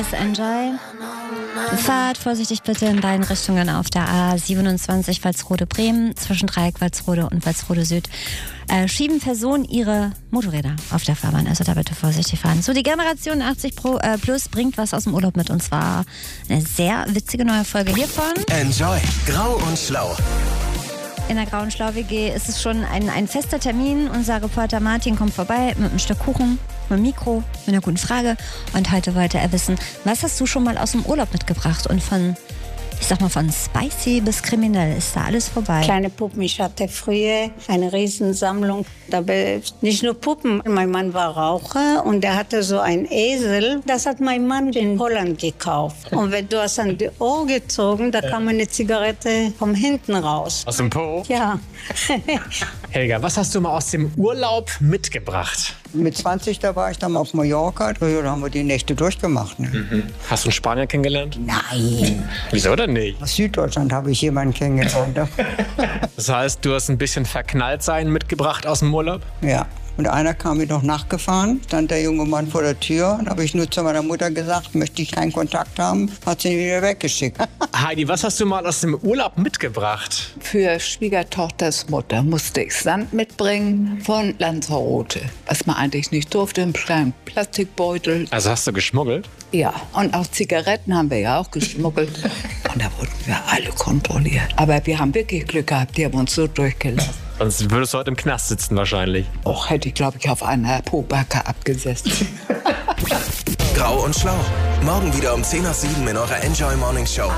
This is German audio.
ist Enjoy. Fahrt vorsichtig bitte in beiden Richtungen auf der A27 Walsrode-Bremen zwischen Dreieck Walsrode und Walsrode Süd. Schieben Personen ihre Motorräder auf der Fahrbahn, also da bitte vorsichtig fahren. So, die Generation 80 Plus bringt was aus dem Urlaub mit, und zwar eine sehr witzige neue Folge hiervon. Enjoy, Grau und Schlau. In der Grauen Schlau-WG ist es schon ein fester Termin. Unser Reporter Martin kommt vorbei mit einem Stück Kuchen, mit einem Mikro, mit einer guten Frage. Und heute wollte er wissen, was hast du schon mal aus dem Urlaub mitgebracht? Und von spicy bis kriminell ist da alles vorbei. Kleine Puppen. Ich hatte früher eine Riesensammlung. Dabei nicht nur Puppen. Mein Mann war Raucher und der hatte so einen Esel. Das hat mein Mann in Holland gekauft. Und wenn du hast an die Ohr gezogen, da kam eine Zigarette von hinten raus. Aus dem Po? Ja. Helga, was hast du mal aus dem Urlaub mitgebracht? Mit 20, da war ich dann auf Mallorca. Da haben wir die Nächte durchgemacht. Ne? Hast du einen Spanier kennengelernt? Nein. Wieso denn nicht? Aus Süddeutschland habe ich jemanden kennengelernt. Das heißt, du hast ein bisschen Verknalltsein mitgebracht aus dem Urlaub? Ja. Und einer kam mir noch nachgefahren, stand der junge Mann vor der Tür. Und habe ich nur zu meiner Mutter gesagt, möchte ich keinen Kontakt haben, hat sie ihn wieder weggeschickt. Heidi, was hast du mal aus dem Urlaub mitgebracht? Für Schwiegertochters Mutter musste ich Sand mitbringen von Lanzarote. Was man eigentlich nicht durfte, im kleinen Plastikbeutel. Also hast du geschmuggelt? Ja, und auch Zigaretten haben wir ja auch geschmuggelt. Und da wurden wir alle kontrolliert. Aber wir haben wirklich Glück gehabt, die haben uns so durchgelassen. Sonst würdest du heute im Knast sitzen wahrscheinlich. Och, hätte ich, glaube ich, auf einer Pobacke abgesessen. Grau und Schlau. Morgen wieder um 10 nach 7 in eurer Enjoy Morning Show.